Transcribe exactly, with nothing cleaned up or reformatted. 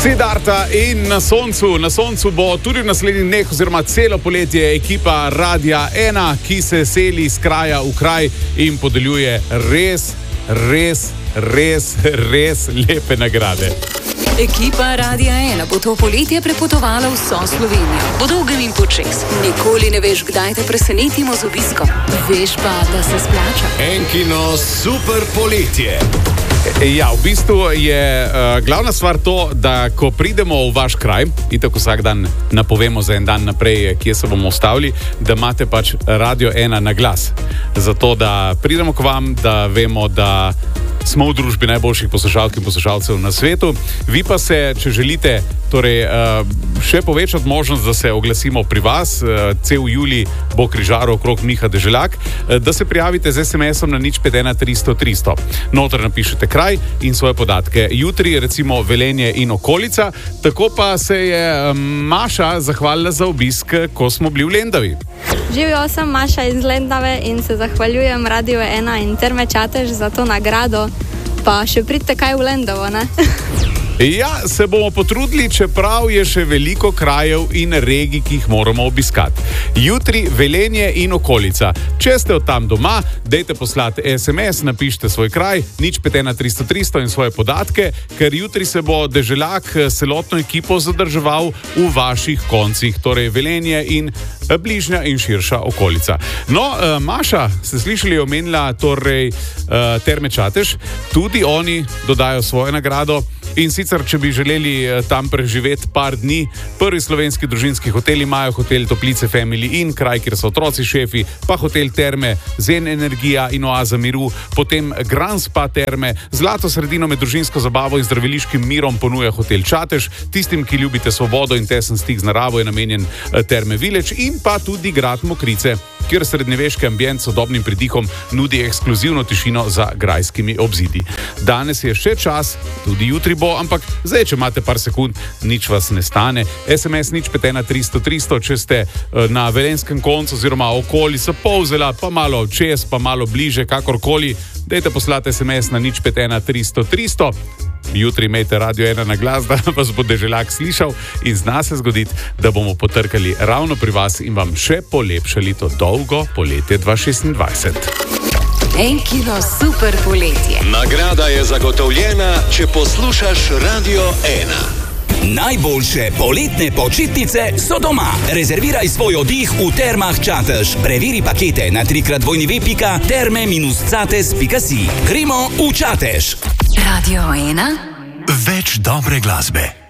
Siddharta in na soncu. Na soncu bo tudi v naslednjih dneh oziroma celo poletje ekipa Radia ena, ki se seli iz kraja v kraj in podeljuje res, res, res, res lepe nagrade. Ekipa Radia ena bo to poletje prepotovala vso Slovenijo. Po dolgem in počez. Nikoli ne veš, kdaj te presenetimo z obiskom. Veš pa, da se splača. Enkino super poletje. Ja, v bistvu je uh, glavna stvar to, da ko pridemo v vaš kraj, in tako vsak dan napovemo za en dan naprej, kje se bomo ustavili, da imate pač Radio ena na glas. Zato, da pridemo k vam, da vemo, da smo v družbi najboljših poslušalk in poslušalcev na svetu. Vi pa se, če želite, torej, uh, še povečati možnost, da se oglasimo pri vas, uh, cel julij bo križaril okrog Miha Deželjak, uh, da se prijavite z es em esom na nič pet ena tristo tristo. Noter napišete kraj in svoje podatke. Jutri recimo Velenje in okolica, tako pa se je um, Maša zahvalila za obisk, ko smo bili v Lendavi. Živijo, sem Maša iz Lendave in se zahvaljujem Radio ena in Terme Čatež za to nagrado. Pa še pridite kaj v Lendavo, ne? Ja, se bomo potrudili, čeprav je še veliko krajev in regij, ki jih moramo obiskati. Jutri Velenje in okolica. Če ste od tam doma, dejte poslati es em es, napišite svoj kraj, nič pet ena tristo tristo in svoje podatke, ker jutri se bo Deželjak celotno ekipo zadrževal v vaših koncih, torej Velenje in bližnja in širša okolica. No, Maša, ste slišali, omenila torej Terme Čatež, tudi oni dodajo svojo nagrado. In sicer, če bi želeli tam preživeti par dni, prvi slovenski družinski hotel imajo hotel Toplice Family Inn, kraj, kjer so otroci šefi, pa hotel Terme Zen Energija in Oaza miru, potem Grand Spa Terme, zlato sredino med družinsko zabavo in zdraviliškim mirom ponuja hotel Čatež, tistim, ki ljubite svobodo in tesen stik z naravo, je namenjen Terme Village in pa tudi grad Mokrice, kjer srednjeveški ambient s sodobnim pridihom nudi ekskluzivno tišino za grajskimi obzidi. Danes je še čas, tudi jutri bo, ampak zdaj, če imate par sekund, nič vas ne stane. es em es nič pet ena tristo tristo, če ste na velenskem koncu oziroma okoli se Polzela, pa malo čez, pa malo bliže, kakorkoli, dajte poslati es em es na nič pet ena tristo tristo. Jutri imejte Radio ena na glas, da vas bo Deželjak slišal in zna se zgoditi, da bomo potrkali ravno pri vas in vam še polepšali to dolgo poletje dva tisoč šestindvajset. Enkino super poletje. Nagrada je zagotovljena, če poslušaš Radio ena. Najboljše poletne počitnice so doma. Rezerviraj svoj oddih v Termah Čatež. Preveri pakete na trikrat dvojni pika terme cates pika si. Gremo v Čatež. Radio ena. Več dobre glasbe.